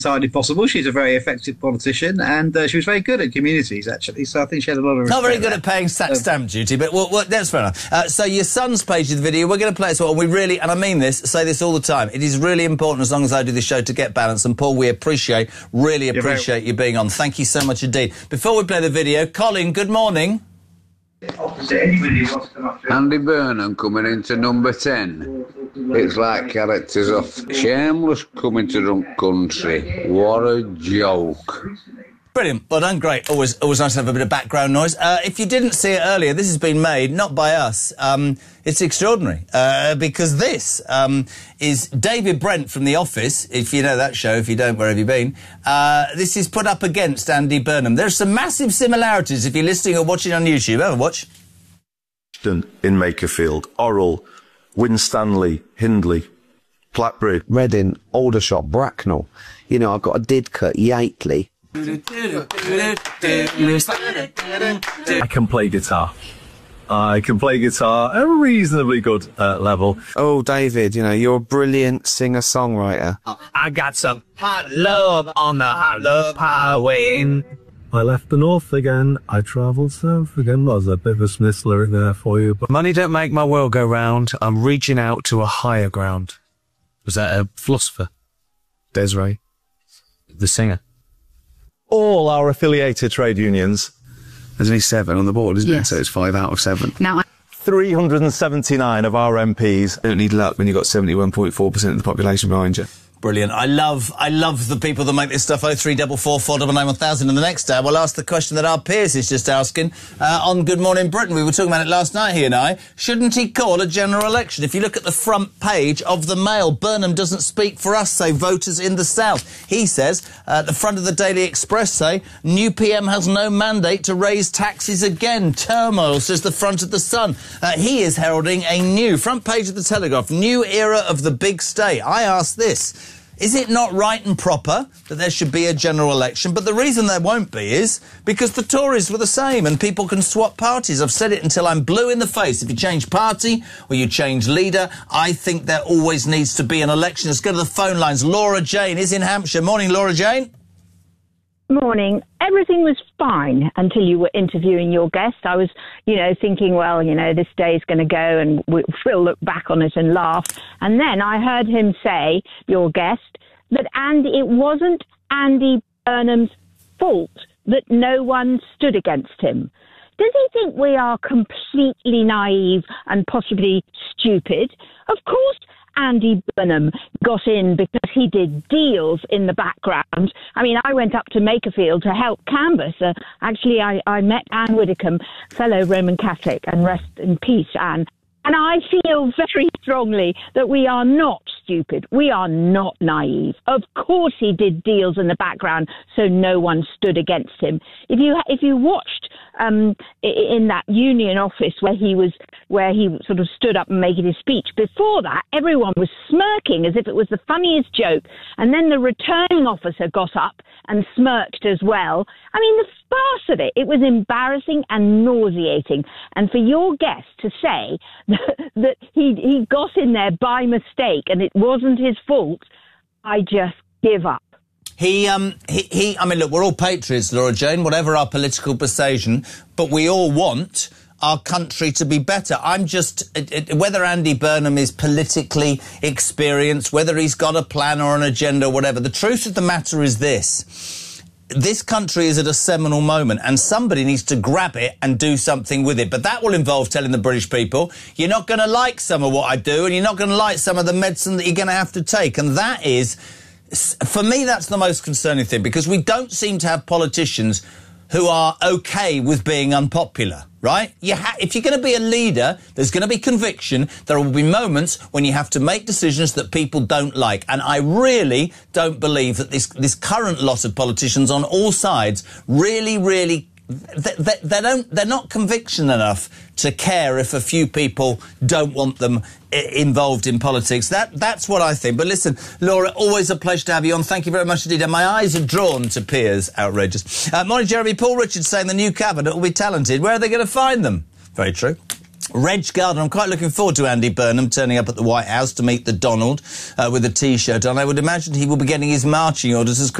entirely possible. She's a very effective politician, and she was very good at communities, actually. So I think she had a lot of respect. Not very good at paying stamp duty, but that's fair enough. So your son's page of the video, we're going to play as well. We really, and I mean this, say this all the time, it is really important, as long as I do the show, to get balance. And Paul, we really appreciate you being on. Thank you so much indeed. Before we play the video, Colin, good morning. Andy Burnham coming into number 10. It's like characters off Shameless coming to Drunk Country. What a joke. Brilliant. Well done. Great. Always nice to have a bit of background noise. If you didn't see it earlier, this has been made, not by us. It's extraordinary, because this is David Brent from The Office. If you know that show, if you don't, where have you been? This is put up against Andy Burnham. There's some massive similarities if you're listening or watching on YouTube. Have a watch. In Makerfield, Orrell, Winstanley, Hindley, Plattbridge, Reading, Aldershot, Bracknell. You know, I've got a Didcot, Yateley. I can play guitar. I can play guitar at a reasonably good level. Oh, David, you know, you're a brilliant singer-songwriter. I got some hot love on the hot love highway. I left the north again, I travelled south again. There's a bit of a Smith's lyric there for you. But Money don't make my world go round. I'm reaching out to a higher ground. Was that a philosopher? Desiree. The singer? all our affiliated trade unions. There's only 7 on the board, isn't Yes. it? So it's 5 out of 7. Now, 379 of our MPs. You don't need luck when you've got 71.4% of the population behind you. Brilliant. I love the people that make this stuff. 0344 499 1000. And the next hour, we'll ask the question that our Piers is just asking on Good Morning Britain. We were talking about it last night, he and I. Shouldn't he call a general election? If you look at the front page of the Mail, Burnham doesn't speak for us, say voters in the south. He says, at the front of the Daily Express, say, new PM has no mandate to raise taxes again. Turmoil, says the front of the Sun. He is heralding a new front page of the Telegraph, new era of the big state. I ask this. Is it not right and proper that there should be a general election? But the reason there won't be is because the Tories were the same and people can swap parties. I've said it until I'm blue in the face. If you change party or you change leader, I think there always needs to be an election. Let's go to the phone lines. Laura Jane is in Hampshire. Morning, Laura Jane. Morning. Everything was fine until you were interviewing your guest. I was, thinking, well, this day is going to go and we'll look back on it and laugh. And then I heard him say, your guest, that it wasn't Andy Burnham's fault that no one stood against him. Does he think we are completely naive and possibly stupid? Of course, Andy Burnham got in because he did deals in the background. I mean, I went up to Makerfield to help canvass. Actually, I met Anne Widdecombe, fellow Roman Catholic, and rest in peace, Anne. And I feel very strongly that we are not stupid. We are not naive. Of course he did deals in the background, so no one stood against him. If you watched in that union office where he sort of stood up and making his speech, before that everyone was smirking as if it was the funniest joke, and then the returning officer got up and smirked as well. I mean, the farce of it was embarrassing and nauseating. And for your guest to say that he got in there by mistake and it wasn't his fault, I just give up. I mean, look, we're all patriots, Laura Jane, whatever our political persuasion, but we all want our country to be better. I'm just, whether Andy Burnham is politically experienced, whether he's got a plan or an agenda, whatever, the truth of the matter is this country is at a seminal moment and somebody needs to grab it and do something with it. But that will involve telling the British people, you're not going to like some of what I do and you're not going to like some of the medicine that you're going to have to take. And that is, for me, that's the most concerning thing, because we don't seem to have politicians who are okay with being unpopular, right? If you're going to be a leader, there's going to be conviction. There will be moments when you have to make decisions that people don't like. And I really don't believe that this current lot of politicians on all sides really, they're not conviction enough to care if a few people don't want them involved in politics. That's what I think. But listen, Laura, always a pleasure to have you on. Thank you very much indeed. And my eyes are drawn to Piers. Outrageous. Morning, Jeremy. Paul Richards saying the new cabinet will be talented. Where are they going to find them? Very true. Reg Gardner, I'm quite looking forward to Andy Burnham turning up at the White House to meet the Donald with a T-shirt on. I would imagine he will be getting his marching orders as